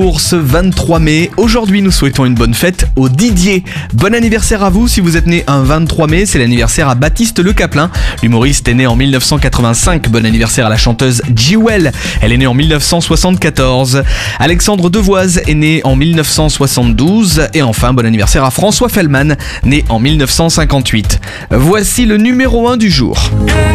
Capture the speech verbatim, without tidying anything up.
Pour ce vingt-trois mai, aujourd'hui nous souhaitons une bonne fête au Didier. Bon anniversaire à vous si vous êtes né un vingt-trois mai, c'est l'anniversaire à Baptiste Le Caplin. L'humoriste est né en mille neuf cent quatre-vingt-cinq. Bon anniversaire à la chanteuse Jewel, elle est née en mille neuf cent soixante-quatorze. Alexandre Devoise est né en mille neuf cent soixante-douze. Et enfin, bon anniversaire à François Fellman, né en mille neuf cent cinquante-huit. Voici le numéro un du jour.